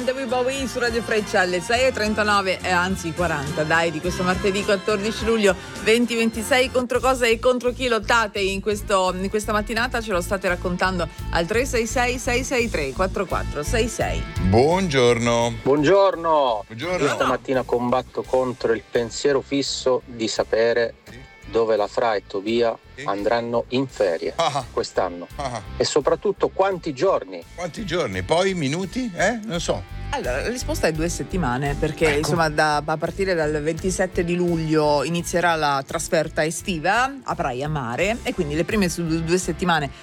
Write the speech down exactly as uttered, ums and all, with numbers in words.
David Bowie su Radio Freccia alle sei e trentanove, eh, anzi quaranta, dai, di questo martedì quattordici luglio duemilaventisei. Contro cosa e contro chi lottate in, questo, in questa mattinata? Ce lo state raccontando al tre sei sei sei sei tre quattro quattro sei sei. Buongiorno. Buongiorno. Buongiorno. Io stamattina combatto contro il pensiero fisso di sapere dove la Fra e Tobia andranno in ferie Ah. quest'anno Ah. e soprattutto quanti giorni. Quanti giorni? Poi minuti? Eh? Non so. Allora, la risposta è due settimane, perché Ecco. insomma da, a partire dal ventisette di luglio inizierà la trasferta estiva a Praia Mare, e quindi le prime su due settimane